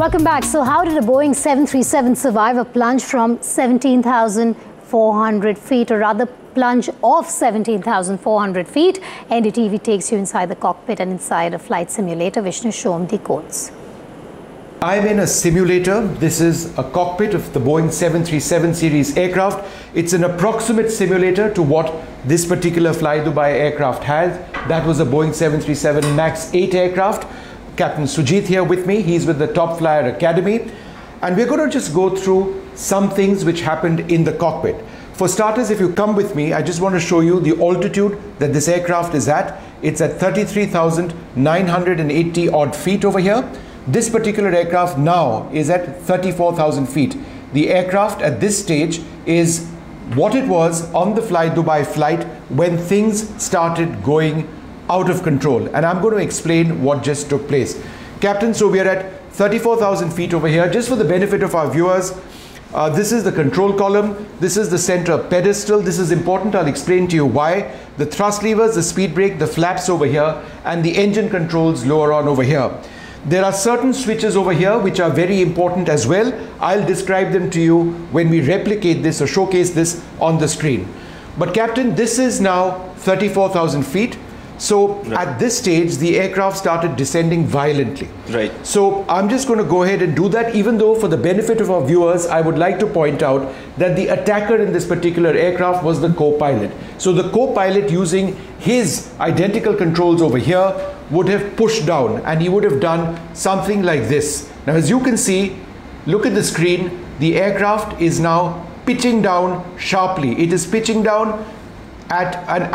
Welcome back. So how did a Boeing 737 survive a plunge from 17,400 feet, or rather plunge of 17,400 feet? NDTV takes you inside the cockpit and inside a flight simulator. Vishnu, show him the codes. I'm in a simulator. This is a cockpit of the Boeing 737 series aircraft. It's an approximate simulator to what this particular Fly Dubai aircraft has. That was a Boeing 737 MAX 8 aircraft. Captain Sujit here with me. He's with the Top Flyer Academy. And we're going to just go through some things which happened in the cockpit. For starters, if you come with me, I just want to show you the altitude that this aircraft is at. It's at 33,980 odd feet over here. This particular aircraft now is at 34,000 feet. The aircraft at this stage is what it was on the Fly Dubai flight when things started going out of control. And I'm going to explain what just took place. Captain, so we are at 34,000 feet over here. Just for the benefit of our viewers, this is the control column. This is the center pedestal. This is important. I'll explain to you why. The thrust levers, the speed brake, the flaps over here, and the engine controls lower on over here. There are certain switches over here which are very important as well. I'll describe them to you when we replicate this or showcase this on the screen. But Captain, this is now 34,000 feet. So at this stage, the aircraft started descending violently. Right. So I'm just going to go ahead and do that, even though for the benefit of our viewers, I would like to point out that the attacker in this particular aircraft was the co-pilot. So the co-pilot, using his identical controls over here, would have pushed down, and he would have done something like this. Now, as you can see, look at the screen, the aircraft is now pitching down sharply. It is pitching down at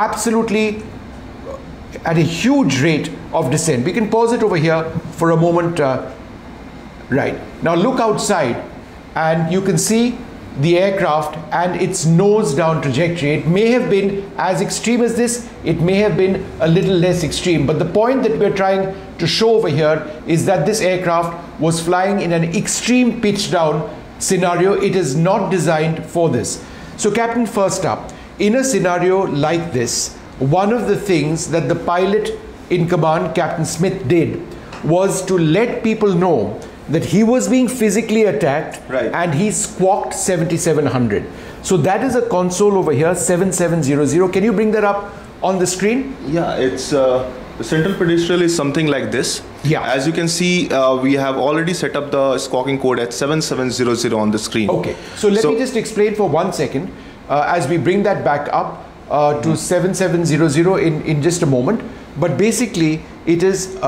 a huge rate of descent. We can pause it over here for a moment. Right. Now look outside and you can see the aircraft and its nose down trajectory. It may have been as extreme as this. It may have been a little less extreme. But the point that we're trying to show over here is that this aircraft was flying in an extreme pitch down scenario. It is not designed for this. So Captain, first up, in a scenario like this, one of the things that the pilot in command, Captain Smith, did was to let people know that he was being physically attacked, right, and he squawked 7700. So that is a console over here, 7700. Can you bring that up on the screen? Yeah, it's the central pedestal is something like this. Yeah. As you can see, we have already set up the squawking code at 7700 on the screen. Okay. So let me just explain for 1 second as we bring that back up to 7700 in just a moment. But basically it is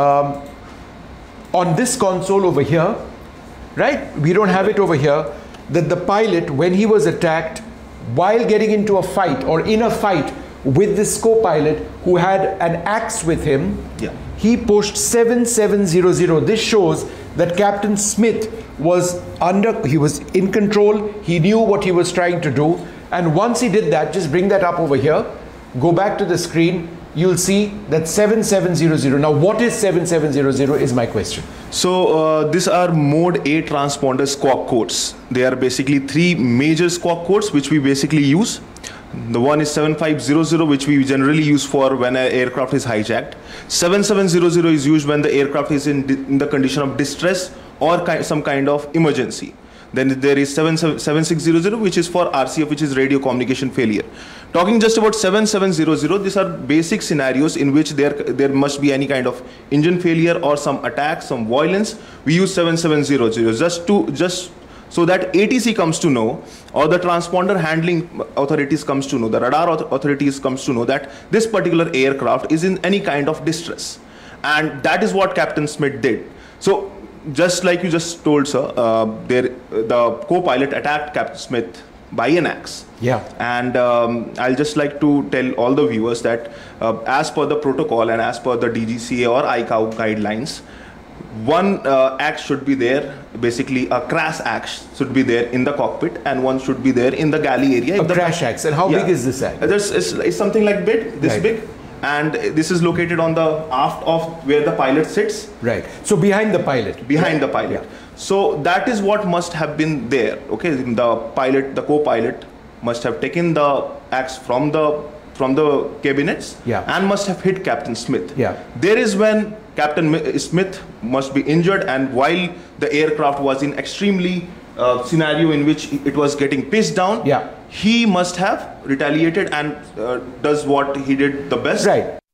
on this console over here, right? We don't have it over here, that the pilot, when he was attacked while getting into a fight or in a fight with this co-pilot who had an axe with him, he pushed 7700. This shows that Captain Smith was he was in control. He knew what he was trying to do. And once he did that, just bring that up over here, go back to the screen, you'll see that 7700. Now what is 7700 is my question. So these are mode A transponder squawk codes. They are basically three major squawk codes which we basically use. The one is 7500, which we generally use for when an aircraft is hijacked. 7700 is used when the aircraft is in the condition of distress or some kind of emergency. Then there is 7600, which is for RCF, which is radio communication failure. Talking just about 7700, these are basic scenarios in which there must be any kind of engine failure or some attack, some violence. We use 7700 just so that ATC comes to know, or the transponder handling authorities comes to know, the radar authorities comes to know that this particular aircraft is in any kind of distress. And that is what Captain Smith did. So just like you just told, sir, the co-pilot attacked Captain Smith by an axe. Yeah. And I'll just like to tell all the viewers that as per the protocol and as per the DGCA or ICAO guidelines, one axe should be there, basically a crash axe should be there in the cockpit, and one should be there in the galley area. A crash axe. And how big is this axe? It's something like this big. And this is located on the aft of where the pilot sits. Right. So behind the pilot. Behind the pilot. Yeah. So that is what must have been there. Okay. The co-pilot must have taken the axe from the cabinets, and must have hit Captain Smith. Yeah. There is when Captain Smith must be injured, and while the aircraft was in extremely scenario in which it was getting pitched down, Yeah. he must have retaliated and does what he did the best. Right.